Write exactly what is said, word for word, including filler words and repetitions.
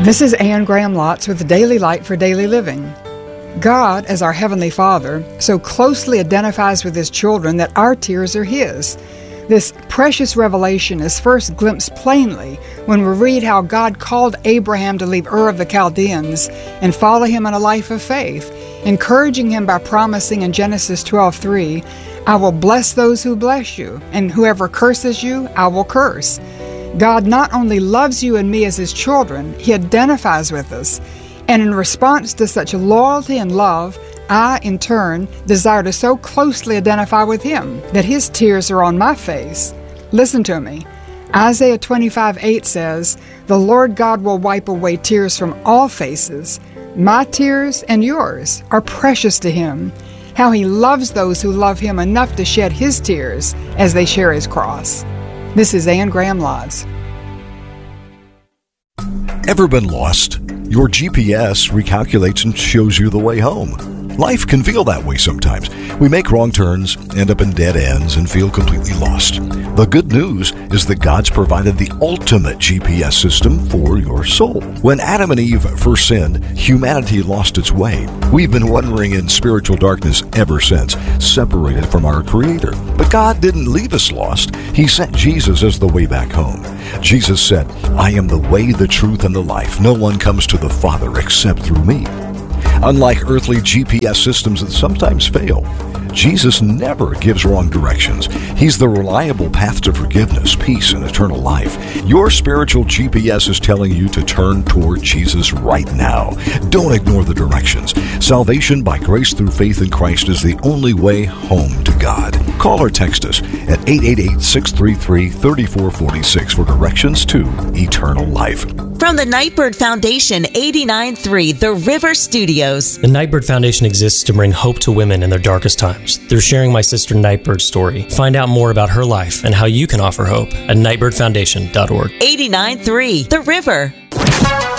This is Anne Graham Lotz with the Daily Light for Daily Living. God, as our Heavenly Father, so closely identifies with His children that our tears are His. This precious revelation is first glimpsed plainly when we read how God called Abraham to leave Ur of the Chaldeans and follow him in a life of faith, encouraging him by promising in Genesis twelve three, "I will bless those who bless you, and whoever curses you, I will curse." God not only loves you and me as His children, He identifies with us. And in response to such loyalty and love, I, in turn, desire to so closely identify with Him that His tears are on my face. Listen to me. Isaiah twenty-five eight says, "The Lord God will wipe away tears from all faces. My tears and yours are precious to Him." How He loves those who love Him enough to shed His tears as they share His cross. This is Anne Graham Lotz. Ever been lost? Your G P S recalculates and shows you the way home. Life can feel that way sometimes. We make wrong turns, end up in dead ends, and feel completely lost. The good news is that God's provided the ultimate G P S system for your soul. When Adam and Eve first sinned, humanity lost its way. We've been wandering in spiritual darkness ever since, separated from our Creator. But God didn't leave us lost. He sent Jesus as the way back home. Jesus said, "I am the way, the truth, and the life. No one comes to the Father except through me." Unlike earthly G P S systems that sometimes fail, Jesus never gives wrong directions. He's the reliable path to forgiveness, peace, and eternal life. Your spiritual G P S is telling you to turn toward Jesus right now. Don't ignore the directions. Salvation by grace through faith in Christ is the only way home to God. Call or text us at eight eight eight, six three three, three four four six for directions to eternal life. From the Nightbird Foundation, eighty-nine point three The River Studios. The Nightbird Foundation exists to bring hope to women in their darkest times. They're sharing my sister Nightbird's story. Find out more about her life and how you can offer hope at nightbird foundation dot org. eighty-nine point three The River.